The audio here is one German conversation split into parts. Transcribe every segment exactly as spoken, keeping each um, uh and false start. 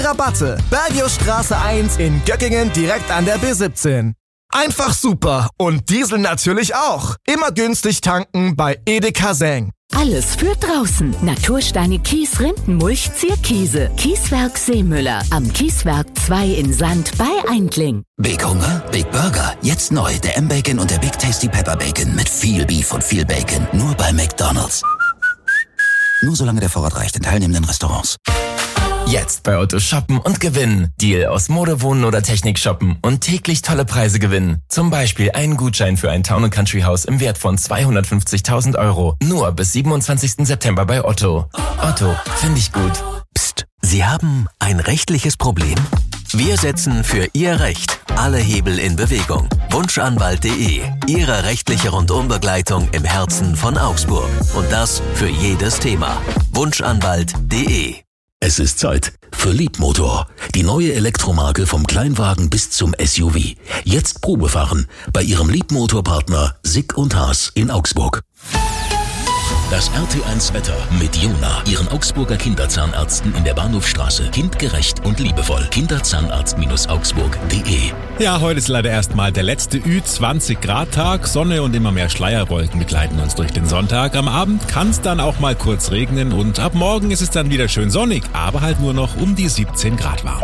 Rabatte. Bergiostraße eins in Göckingen direkt an der B siebzehn. Einfach super und Diesel natürlich auch. Immer günstig tanken bei Edeka Seng. Alles für draußen. Natursteine, Kies, Rindenmulch, Zierkiese. Kieswerk Seemüller. Am Kieswerk zwei in Sand bei Eindling. Big Hunger? Big Burger. Jetzt neu. Der M-Bacon und der Big Tasty Pepper Bacon. Mit viel Beef und viel Bacon. Nur bei McDonald's. Nur solange der Vorrat reicht in teilnehmenden Restaurants. Jetzt bei Otto shoppen und gewinnen. Deal aus Mode, Wohnen oder Technik shoppen und täglich tolle Preise gewinnen. Zum Beispiel einen Gutschein für ein Town- und Country-Haus im Wert von zweihundertfünfzigtausend Euro. Nur bis siebenundzwanzigsten September bei Otto. Otto, finde ich gut. Psst, Sie haben ein rechtliches Problem? Wir setzen für Ihr Recht alle Hebel in Bewegung. Wunschanwalt punkt de. Ihre rechtliche Rundumbegleitung im Herzen von Augsburg. Und das für jedes Thema. Wunschanwalt punkt de. Es ist Zeit für Liebmotor. Die neue Elektromarke vom Kleinwagen bis zum S U V. Jetzt Probefahren bei Ihrem Liebmotorpartner Sick und Haas in Augsburg. Das R T eins Wetter mit Jona, Ihren Augsburger Kinderzahnärzten in der Bahnhofstraße. Kindgerecht und liebevoll. Kinderzahnarzt Augsburg punkt de. Ja, heute ist leider erstmal der letzte Ü zwanzig Grad Tag. Sonne und immer mehr Schleierwolken begleiten uns durch den Sonntag. Am Abend kann es dann auch mal kurz regnen und ab morgen ist es dann wieder schön sonnig, aber halt nur noch um die siebzehn Grad warm.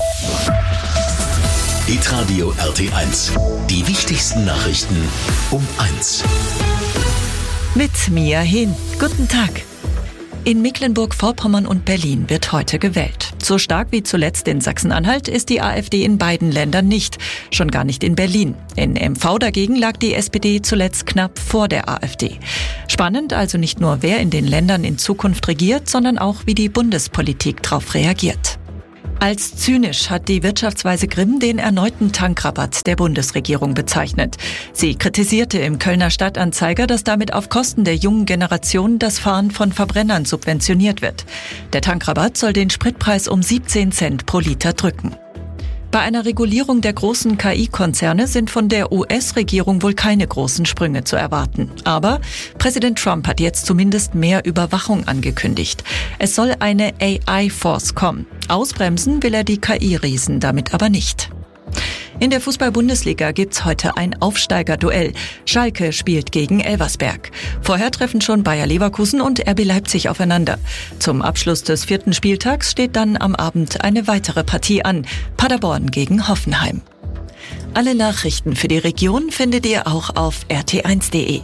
Hitradio R T eins. Die wichtigsten Nachrichten um eins. Mit Mia Hin. Guten Tag. In Mecklenburg-Vorpommern und Berlin wird heute gewählt. So stark wie zuletzt in Sachsen-Anhalt ist die AfD in beiden Ländern nicht. Schon gar nicht in Berlin. In M V dagegen lag die S P D zuletzt knapp vor der AfD. Spannend also nicht nur, wer in den Ländern in Zukunft regiert, sondern auch, wie die Bundespolitik darauf reagiert. Als zynisch hat die Wirtschaftsweise Grimm den erneuten Tankrabatt der Bundesregierung bezeichnet. Sie kritisierte im Kölner Stadtanzeiger, dass damit auf Kosten der jungen Generation das Fahren von Verbrennern subventioniert wird. Der Tankrabatt soll den Spritpreis um siebzehn Cent pro Liter drücken. Bei einer Regulierung der großen K I-Konzerne sind von der U S-Regierung wohl keine großen Sprünge zu erwarten. Aber Präsident Trump hat jetzt zumindest mehr Überwachung angekündigt. Es soll eine A I-Force kommen. Ausbremsen will er die K I-Riesen damit aber nicht. In der Fußball-Bundesliga gibt's heute ein Aufsteigerduell. Schalke spielt gegen Elversberg. Vorher treffen schon Bayer Leverkusen und R B Leipzig aufeinander. Zum Abschluss des vierten Spieltags steht dann am Abend eine weitere Partie an. Paderborn gegen Hoffenheim. Alle Nachrichten für die Region findet ihr auch auf r t eins punkt de.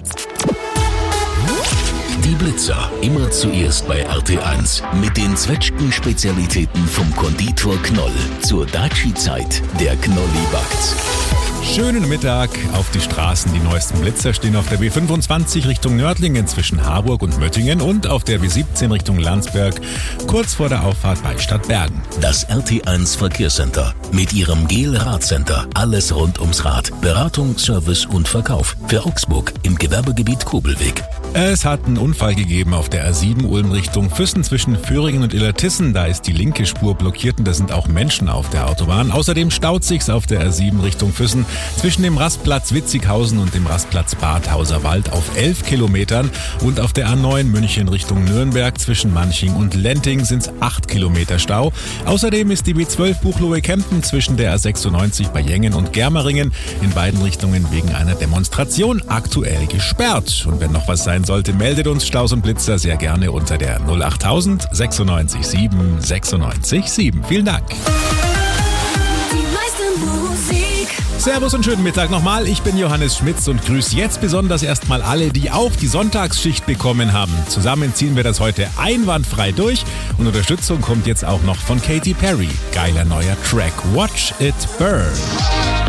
Die Blitzer, immer zuerst bei R T eins. Mit den Zwetschgen-Spezialitäten vom Konditor Knoll. Zur Daci-Zeit, der Knolli backt. Schönen Mittag auf die Straßen. Die neuesten Blitzer stehen auf der B fünfundzwanzig Richtung Nördlingen zwischen Harburg und Möttingen und auf der B siebzehn Richtung Landsberg, kurz vor der Auffahrt bei Stadtbergen. Das R T eins Verkehrscenter mit ihrem Gel-Radcenter. Alles rund ums Rad. Beratung, Service und Verkauf. Für Augsburg im Gewerbegebiet Kobelweg. Es hat einen Unfall gegeben auf der A sieben Ulm Richtung Füssen zwischen Föhringen und Illertissen. Da ist die linke Spur blockiert und da sind auch Menschen auf der Autobahn. Außerdem staut sich's auf der A sieben Richtung Füssen zwischen dem Rastplatz Witzighausen und dem Rastplatz Bad Hauserwald auf elf Kilometern. Und auf der A neun München Richtung Nürnberg zwischen Manching und Lenting sind's acht Kilometer Stau. Außerdem ist die B zwölf Buchloe-Kempten zwischen der A sechsundneunzig bei Jengen und Germeringen in beiden Richtungen wegen einer Demonstration aktuell gesperrt. Und wenn noch was sein sollte, meldet uns Staus und Blitzer sehr gerne unter der null achttausend sechsundneunzig sieben sechsundneunzig sieben. Vielen Dank. Servus und schönen Mittag nochmal. Ich bin Johannes Schmitz und grüße jetzt besonders erstmal alle, die auch die Sonntagsschicht bekommen haben. Zusammen ziehen wir das heute einwandfrei durch und Unterstützung kommt jetzt auch noch von Katy Perry. Geiler neuer Track. Watch It Burn.